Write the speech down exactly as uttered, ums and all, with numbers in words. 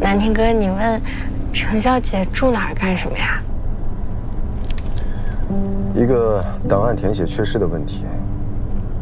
南天哥，你问程小姐住哪儿干什么呀？ 一个档案填写缺失的问题，